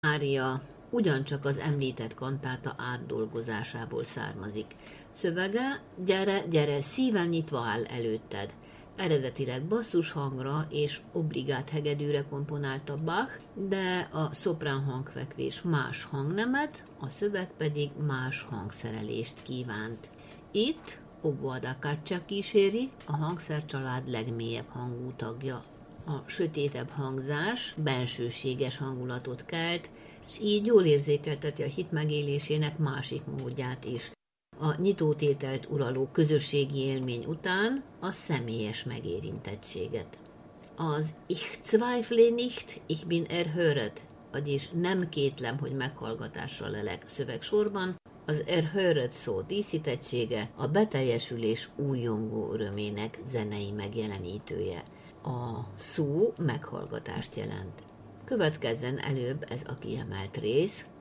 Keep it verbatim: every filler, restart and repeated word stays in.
ária ugyancsak az említett kantáta átdolgozásából származik. Szövege: gyere, gyere, szívem nyitva áll előtted. Eredetileg basszus hangra és obligát hegedűre komponálta Bach, de a szoprán hangfekvés más hangnemet, a szöveg pedig más hangszerelést kívánt. Itt oboe da caccia kíséri, a hangszercsalád legmélyebb hangú tagja. A sötétebb hangzás bensőséges hangulatot kelt, és így jól érzékelteti a hit megélésének másik módját is. A nyitótételt uraló közösségi élmény után a személyes megérintettséget. Az Ich zweifle nicht, ich bin erhöret, vagyis nem kétlem, hogy meghallgatásra lelek szövegsorban, az erhöret szó díszítettsége a beteljesülés újongó örömének zenei megjelenítője. A szó meghallgatást jelent. Következzen előbb ez a kiemelt rész,